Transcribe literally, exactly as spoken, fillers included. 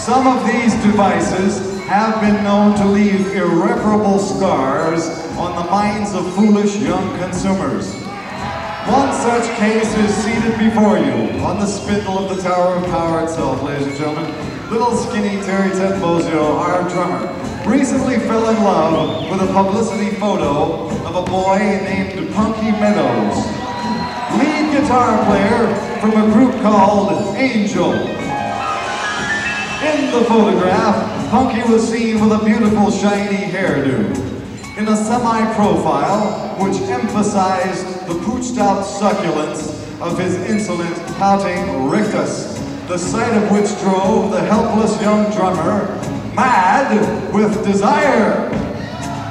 Some of these devices have been known to leave irreparable scars on the minds of foolish young consumers. One such case is seated before you on the spindle of the Tower of Power itself, ladies and gentlemen. Little skinny Terry Ted Bozio, our drummer, recently fell in love with a publicity photo of a boy named Punky Meadows, lead guitar player from a group called Angel. In the photograph, Punky was seen with a beautiful shiny hairdo. In a semi-profile, which emphasized the pooched-out succulence of his insolent, pouting rictus, the sight of which drove the helpless young drummer mad with desire.